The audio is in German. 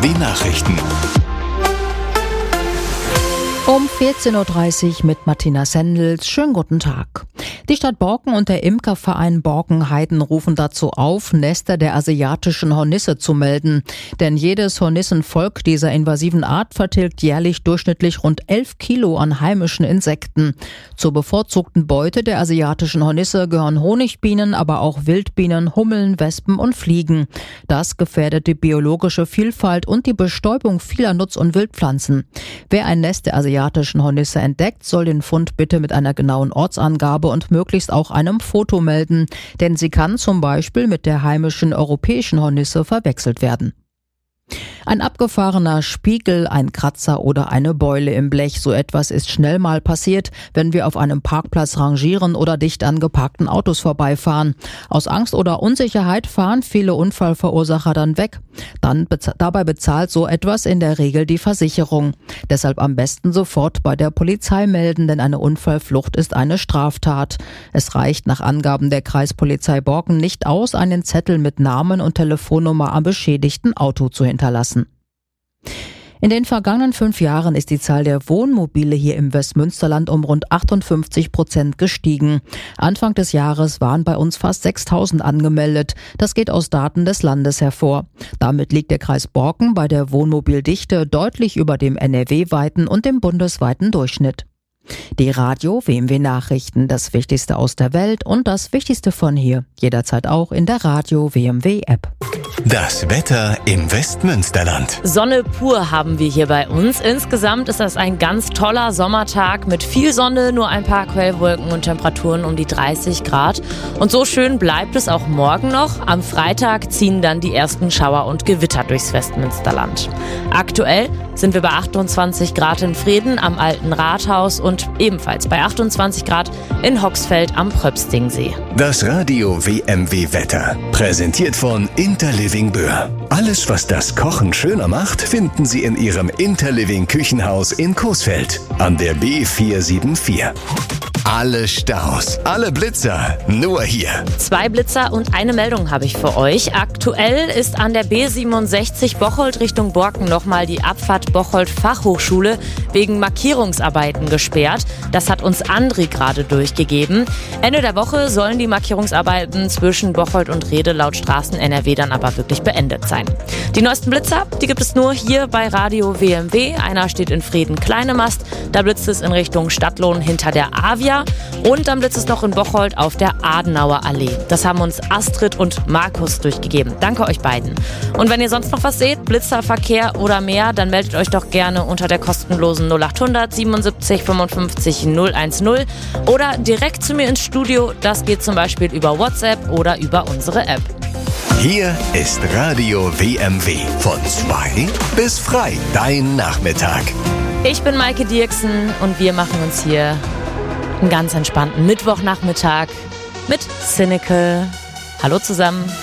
Nachrichten. Um 14.30 Uhr mit Martina Sendels. Schönen guten Tag. Die Stadt Borken und der Imkerverein Borkenheiden rufen dazu auf, Nester der asiatischen Hornisse zu melden. Denn jedes Hornissenvolk dieser invasiven Art vertilgt jährlich durchschnittlich rund 11 Kilo an heimischen Insekten. Zur bevorzugten Beute der asiatischen Hornisse gehören Honigbienen, aber auch Wildbienen, Hummeln, Wespen und Fliegen. Das gefährdet die biologische Vielfalt und die Bestäubung vieler Nutz- und Wildpflanzen. Wer ein Nest der asiatischen Hornisse entdeckt, soll den Fund bitte mit einer genauen Ortsangabe und möglichst auch einem Foto melden, denn sie kann zum Beispiel mit der heimischen europäischen Hornisse verwechselt werden. Ein abgefahrener Spiegel, ein Kratzer oder eine Beule im Blech, so etwas ist schnell mal passiert, wenn wir auf einem Parkplatz rangieren oder dicht an geparkten Autos vorbeifahren. Aus Angst oder Unsicherheit fahren viele Unfallverursacher dann weg. Dabei bezahlt so etwas in der Regel die Versicherung. Deshalb am besten sofort bei der Polizei melden, denn eine Unfallflucht ist eine Straftat. Es reicht nach Angaben der Kreispolizei Borken nicht aus, einen Zettel mit Namen und Telefonnummer am beschädigten Auto zu hinterlassen. In den vergangenen 5 Jahren ist die Zahl der Wohnmobile hier im Westmünsterland um rund 58% gestiegen. Anfang des Jahres waren bei uns fast 6.000 angemeldet. Das geht aus Daten des Landes hervor. Damit liegt der Kreis Borken bei der Wohnmobildichte deutlich über dem NRW-weiten und dem bundesweiten Durchschnitt. Die Radio WMW Nachrichten, das Wichtigste aus der Welt und das Wichtigste von hier, jederzeit auch in der Radio WMW App. Das Wetter im Westmünsterland. Sonne pur haben wir hier bei uns. Insgesamt ist das ein ganz toller Sommertag mit viel Sonne, nur ein paar Quellwolken und Temperaturen um die 30 Grad. Und so schön bleibt es auch morgen noch. Am Freitag ziehen dann die ersten Schauer und Gewitter durchs Westmünsterland. Aktuell sind wir bei 28 Grad in Vreden am Alten Rathaus und ebenfalls bei 28 Grad in Hoxfeld am Pröpstingsee. Das Radio WMW Wetter. Präsentiert von Interliving Böhr. Alles, was das Kochen schöner macht, finden Sie in Ihrem Interliving Küchenhaus in Coesfeld an der B474. Alle Staus, alle Blitzer, nur hier. 2 Blitzer und eine Meldung habe ich für euch. Aktuell ist an der B67 Bocholt Richtung Borken nochmal die Abfahrt Bocholt Fachhochschule wegen Markierungsarbeiten gesperrt. Das hat uns Andri gerade durchgegeben. Ende der Woche sollen die Markierungsarbeiten zwischen Bocholt und Rede laut Straßen NRW dann aber wirklich beendet sein. Die neuesten Blitzer, die gibt es nur hier bei Radio WMW. Einer steht in Vreden-Kleinemast. Da blitzt es in Richtung Stadtlohn hinter der Avia. Und dann blitzt es noch in Bocholt auf der Adenauer Allee. Das haben uns Astrid und Markus durchgegeben. Danke euch beiden. Und wenn ihr sonst noch was seht, Blitzerverkehr oder mehr, dann meldet euch doch gerne unter der kostenlosen 0800 77 55 010 oder direkt zu mir ins Studio. Das geht zum Beispiel über WhatsApp oder über unsere App. Hier ist Radio WMW. Von 2 bis frei. Dein Nachmittag. Ich bin Maike Dirksen und wir machen uns hier einen ganz entspannten Mittwochnachmittag mit Cynical. Hallo zusammen.